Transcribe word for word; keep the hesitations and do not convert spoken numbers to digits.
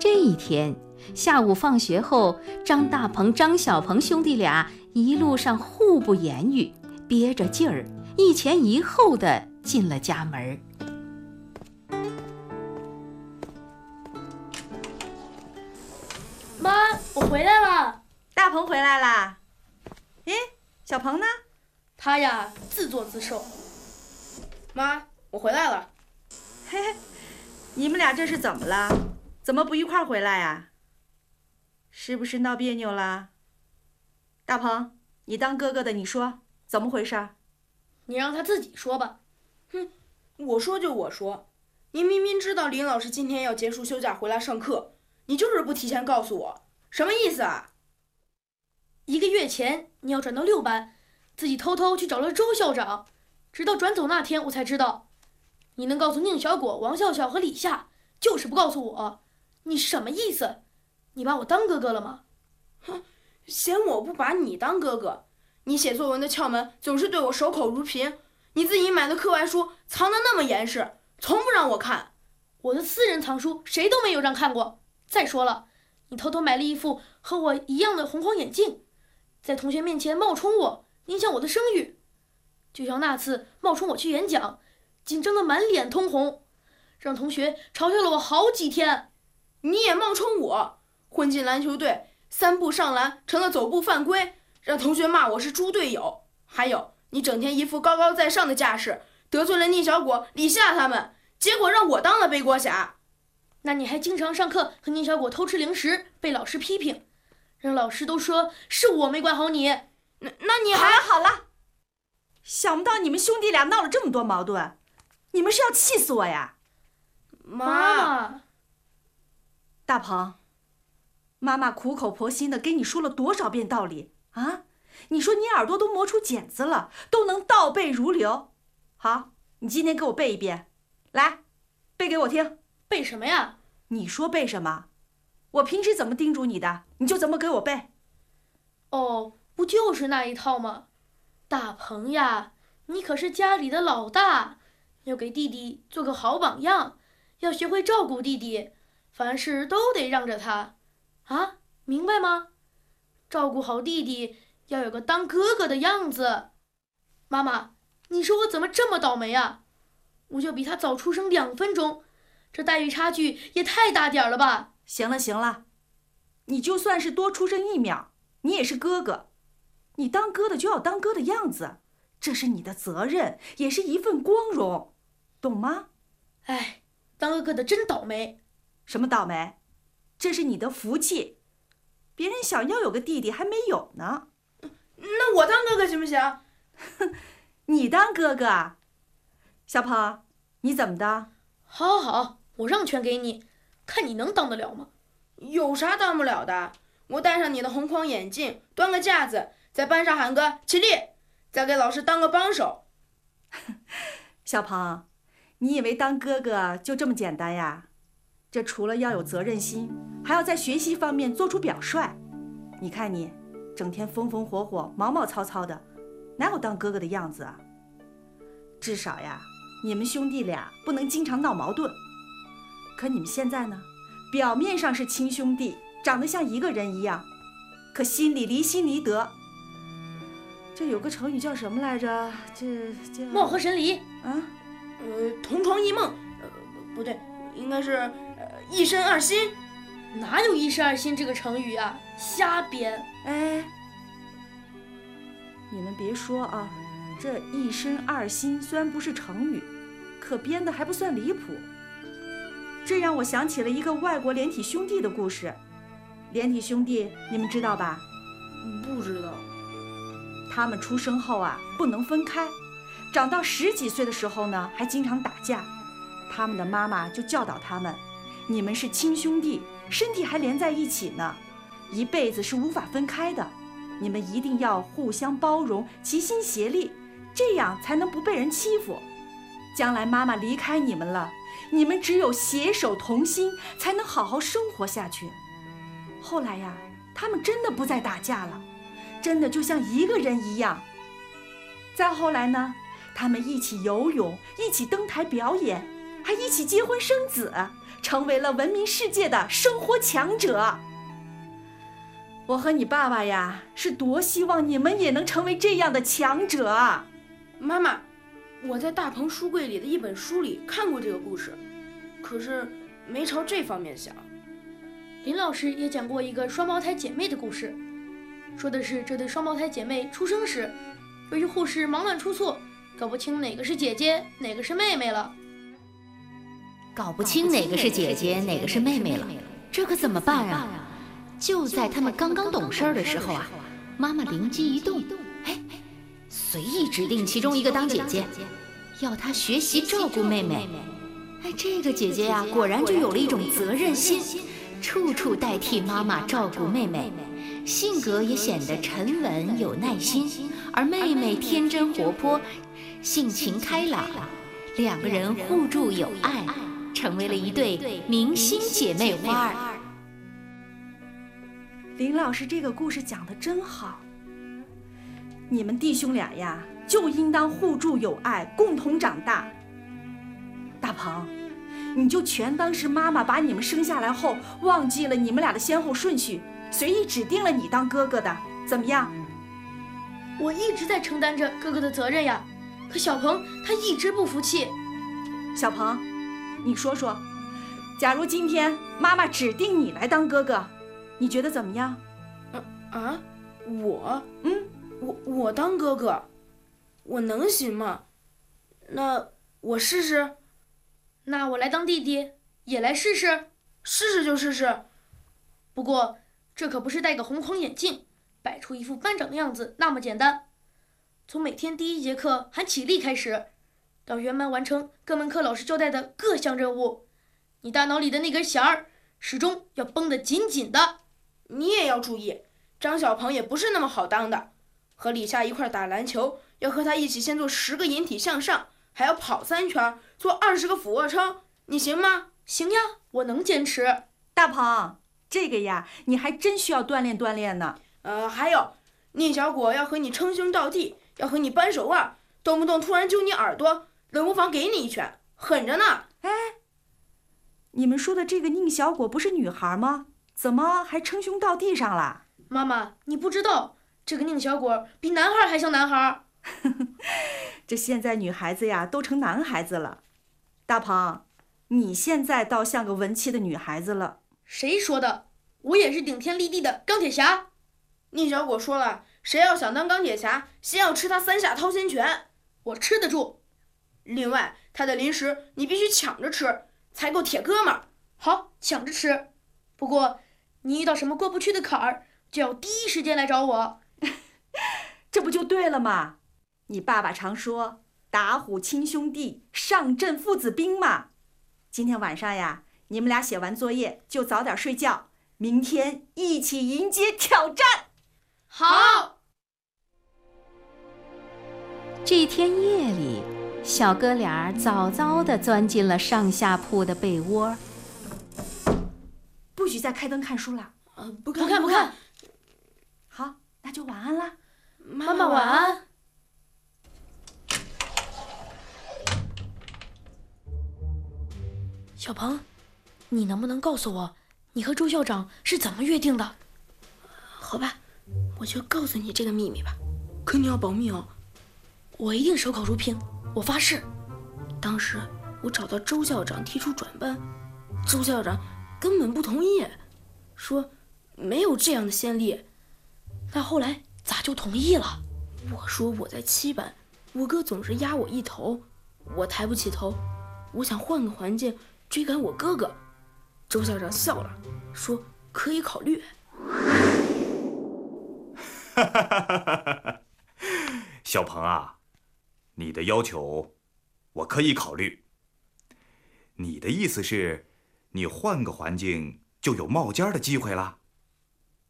这一天下午放学后，张大鹏、张小鹏兄弟俩一路上互不言语，憋着劲儿，一前一后的进了家门。 妈，我回来了。 大鹏回来啦。诶，小鹏呢？ 他呀，自作自受。妈，我回来了。 嘿嘿，你们俩这是怎么了？怎么不一块儿回来呀？是不是闹别扭了？大鹏，你当哥哥的，你说怎么回事？ 你让他自己说吧。哼，我说就我说，您明明知道林老师今天要结束休假回来上课，你就是不提前告诉我，什么意思啊？一个月前你要转到六班，自己偷偷去找了周校长，直到转走那天我才知道。你能告诉宁小果、王笑笑和李夏，就是不告诉我，你是什么意思？你把我当哥哥了吗？哼，嫌我不把你当哥哥？你写作文的窍门总是对我守口如瓶，你自己买的课外书藏得那么严实，从不让我看。我的私人藏书谁都没有让看过。再说了，你偷偷买了一副和我一样的红框眼镜，在同学面前冒充我，影响我的声誉。就像那次冒充我去演讲，紧张得满脸通红，让同学嘲笑了我好几天。你也冒充我，混进篮球队，三步上篮成了走步犯规，让同学骂我是猪队友。还有，你整天一副高高在上的架势，得罪了宁小果、李夏他们，结果让我当了背锅侠。那你还经常上课和宁小果偷吃零食，被老师批评，让老师都说是我没管好你。那那你还…… 好了好了，想不到你们兄弟俩闹了这么多矛盾，你们是要气死我呀？ 妈， 大鹏，妈妈苦口婆心的给你说了多少遍道理啊？你说你耳朵都磨出茧子了，都能倒背如流。好，你今天给我背一遍，来，背给我听。 背什么呀？ 你说背什么？我平时怎么叮嘱你的，你就怎么给我背。 哦，不就是那一套吗？大鹏呀，你可是家里的老大，要给弟弟做个好榜样，要学会照顾弟弟，凡事都得让着他，啊，明白吗？照顾好弟弟，要有个当哥哥的样子。妈妈，你说我怎么这么倒霉啊？我就比他早出生两分钟，这待遇差距也太大点了吧？ 行了行了，你就算是多出生一秒，你也是哥哥，你当哥的就要当哥的样子，这是你的责任，也是一份光荣，懂吗？ 哎，当哥哥的真倒霉。 什么倒霉？这是你的福气，别人想要有个弟弟还没有呢。 那我当哥哥行不行？ 你当哥哥啊？小鹏，你怎么的？ 好好好，我让权给你，看你能当得了吗？有啥当不了的？我戴上你的红框眼镜，端个架子，在班上喊个起立，再给老师当个帮手。 小鹏，你以为当哥哥就这么简单呀？这除了要有责任心，还要在学习方面做出表率。你看你，整天风风火火、毛毛糙糙的，哪有当哥哥的样子啊？至少呀，你们兄弟俩不能经常闹矛盾。可你们现在呢，表面上是亲兄弟，长得像一个人一样，可心里离心离德。这有个成语叫什么来着？这叫貌合神离啊？ 呃，同床异梦，呃，不对，应该是呃一身二心。哪有一身二心这个成语啊？瞎编！ 哎，你们别说啊，这一身二心虽然不是成语，可编的还不算离谱。这让我想起了一个外国连体兄弟的故事。连体兄弟你们知道吧？ 不知道。 他们出生后啊不能分开，长到十几岁的时候呢还经常打架。他们的妈妈就教导他们，你们是亲兄弟，身体还连在一起呢，一辈子是无法分开的，你们一定要互相包容，齐心协力，这样才能不被人欺负。将来妈妈离开你们了，你们只有携手同心，才能好好生活下去。后来呀，他们真的不再打架了，真的就像一个人一样。再后来呢，他们一起游泳，一起登台表演，还一起结婚生子， 成为了闻名世界的生活强者。我和你爸爸呀，是多希望你们也能成为这样的强者啊！ 妈妈，我在大鹏书柜里的一本书里看过这个故事，可是没朝这方面想。 林老师也讲过一个双胞胎姐妹的故事，说的是这对双胞胎姐妹出生时，由于护士忙乱出错，搞不清哪个是姐姐，哪个是妹妹了。 搞不清哪个是姐姐，哪个是妹妹了，这可怎么办啊？就在他们刚刚懂事的时候啊，妈妈灵机一动，哎，随意指定其中一个当姐姐，要她学习照顾妹妹。哎，这个姐姐呀、啊，果然就有了一种责任心，处处代替妈妈照顾妹妹，性格也显得沉稳有耐心。而妹妹天真活泼，性情开朗，两个人互助有爱，成为了一对明星姐妹花儿。 林老师这个故事讲得真好，你们弟兄俩呀，就应当互助有爱，共同长大。大鹏，你就全当是妈妈把你们生下来后忘记了你们俩的先后顺序，随意指定了你当哥哥的，怎么样？ 我一直在承担着哥哥的责任呀，可小鹏他一直不服气。 小鹏，你说说，假如今天妈妈指定你来当哥哥，你觉得怎么样？ 啊啊，我， 嗯， 我我当哥哥，我能行吗？那我试试。 那我来当弟弟，也来试试。 试试就试试。 不过这可不是戴个红框眼镜，摆出一副班长的样子那么简单。从每天第一节课喊起立开始，到圆满完成各门课老师交代的各项任务，你大脑里的那根弦儿始终要绷得紧紧的。 你也要注意，张小鹏也不是那么好当的。和李夏一块打篮球，要和他一起先做十个引体向上，还要跑三圈，做二十个俯卧撑，你行吗？ 行呀，我能坚持。 大鹏，这个呀，你还真需要锻炼锻炼呢。 呃，还有，聂小果要和你称兄道弟，要和你扳手腕，动不动突然揪你耳朵，冷不防给你一拳，狠着呢。 哎，你们说的这个宁小果不是女孩吗？怎么还称兄道弟上了？ 妈妈，你不知道，这个宁小果比男孩还像男孩。 这现在女孩子呀都成男孩子了。大鹏，你现在倒像个文气的女孩子了。 谁说的？我也是顶天立地的钢铁侠。 宁小果说了，谁要想当钢铁侠，先要吃他三下掏心拳。 我吃得住。 另外，他的零食你必须抢着吃，才够铁哥们儿。 好，抢着吃。不过，你遇到什么过不去的坎儿，就要第一时间来找我。 这不就对了吗？你爸爸常说打虎亲兄弟，上阵父子兵嘛。今天晚上呀，你们俩写完作业就早点睡觉，明天一起迎接挑战。 好。 这天夜里，小哥俩早早地钻进了上下铺的被窝。 不许再开灯看书了。 呃，不看不看不看。 好，那就晚安啦。 妈妈晚安。小鹏，你能不能告诉我，你和周校长是怎么约定的？ 好吧，我就告诉你这个秘密吧，可你要保密哦。 我一定守口如瓶，我发誓。 当时我找到周校长提出转班，周校长根本不同意，说没有这样的先例。 那后来咋就同意了？ 我说我在七班，我哥总是压我一头，我抬不起头，我想换个环境追赶我哥哥。周校长笑了，说可以考虑。 小鹏啊，你的要求我可以考虑。你的意思是，你换个环境就有冒尖的机会了？